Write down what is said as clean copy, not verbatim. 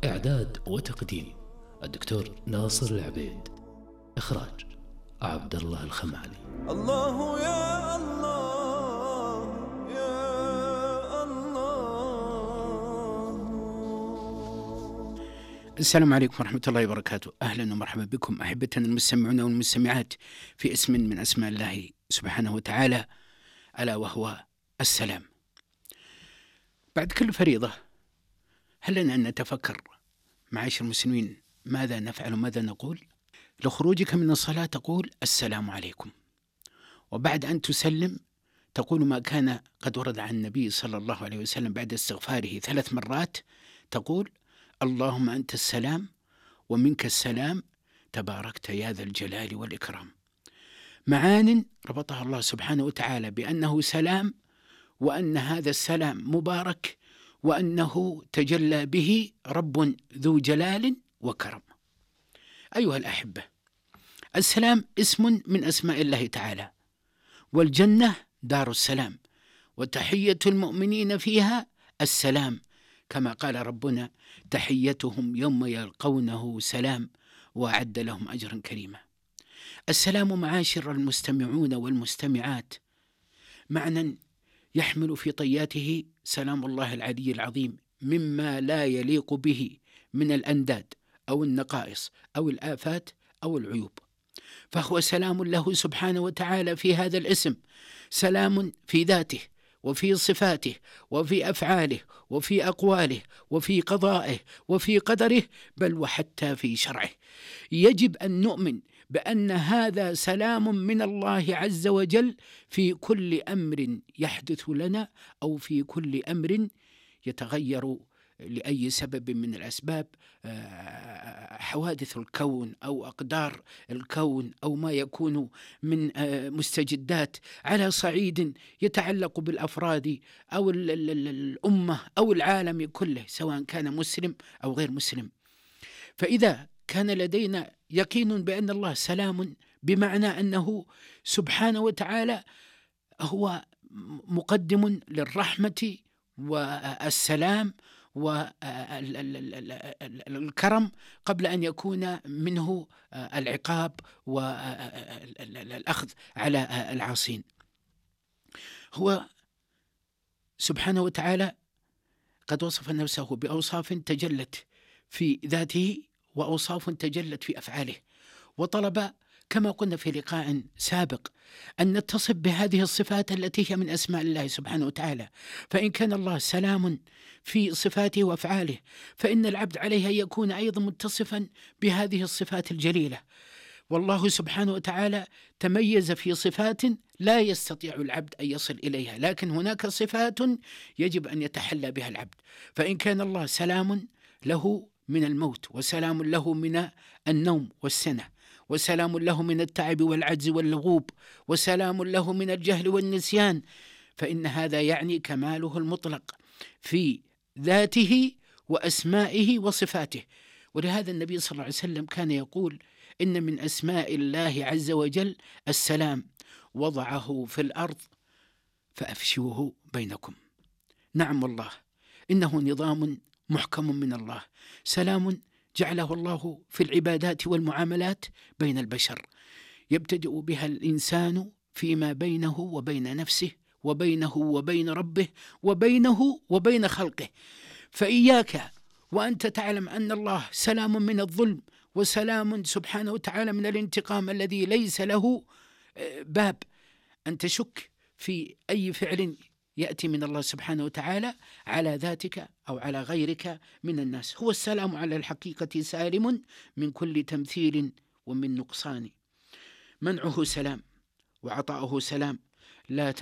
إعداد وتقديم الدكتور ناصر العبيد. إخراج عبد الله الخمالي. الله يا الله يا الله. السلام عليكم ورحمة الله وبركاته. أهلا ومرحبا بكم أحبتنا المستمعون والمستمعات في اسم من أسماء الله سبحانه وتعالى، ألا وهو السلام. بعد كل فريضة هل لنا أن نتفكر معاشر المسلمين ماذا نفعل وماذا نقول؟ لخروجك من الصلاة تقول السلام عليكم، وبعد أن تسلم تقول ما كان قد ورد عن النبي صلى الله عليه وسلم بعد استغفاره 3 مرات، تقول اللهم أنت السلام ومنك السلام تباركت يا ذا الجلال والإكرام. معان ربطها الله سبحانه وتعالى بأنه سلام، وأن هذا السلام مبارك، وأنه تجلى به رب ذو جلال وكرم. أيها الأحبة، السلام اسم من أسماء الله تعالى، والجنة دار السلام، وتحية المؤمنين فيها السلام، كما قال ربنا تحيتهم يوم يلقونه سلام وأعد لهم أجرا كريما. السلام معاشر المستمعون والمستمعات معنى يحمل في طياته سلام الله العلي العظيم مما لا يليق به من الأنداد أو النقائص أو الآفات أو العيوب، فهو سلام له سبحانه وتعالى في هذا الاسم، سلام في ذاته وفي صفاته وفي أفعاله وفي أقواله وفي قضائه وفي قدره، بل وحتى في شرعه. يجب أن نؤمن بأن هذا سلام من الله عز وجل في كل أمر يحدث لنا، أو في كل أمر يتغير لأي سبب من الأسباب، حوادث الكون أو أقدار الكون أو ما يكون من مستجدات على صعيد يتعلق بالأفراد أو الأمة أو العالم كله، سواء كان مسلم أو غير مسلم. فإذا كان لدينا يقين بأن الله سلام، بمعنى أنه سبحانه وتعالى هو مقدم للرحمة والسلام والكرم قبل أن يكون منه العقاب والأخذ على العاصين. هو سبحانه وتعالى قد وصف نفسه بأوصاف تجلت في ذاته وأوصاف تجلت في أفعاله، وطلب كما قلنا في لقاء سابق أن نتصف بهذه الصفات التي هي من أسماء الله سبحانه وتعالى. فإن كان الله سلام في صفاته وأفعاله، فإن العبد عليه أن يكون أيضا متصفا بهذه الصفات الجليلة. والله سبحانه وتعالى تميز في صفات لا يستطيع العبد أن يصل إليها، لكن هناك صفات يجب أن يتحلى بها العبد. فإن كان الله سلام له من الموت، وسلام له من النوم والسنة، وسلام له من التعب والعجز واللغوب، وسلام له من الجهل والنسيان، فإن هذا يعني كماله المطلق في ذاته وأسمائه وصفاته. ولهذا النبي صلى الله عليه وسلم كان يقول إن من أسماء الله عز وجل السلام، وضعه في الأرض فأفشوه بينكم. نعم والله، إنه نظام محكم من الله، سلام جعله الله في العبادات والمعاملات بين البشر، يبتدئ بها الإنسان فيما بينه وبين نفسه وبينه وبين ربه وبينه وبين خلقه. فإياك وأنت تعلم أن الله سلام من الظلم، وسلام سبحانه وتعالى من الانتقام الذي ليس له باب، أن تشك في أي فعل يأتي من الله سبحانه وتعالى على ذاتك أو على غيرك من الناس. هو السلام على الحقيقة سالم من كل تمثيل ومن نقصان، منعه سلام وعطاؤه سلام، لا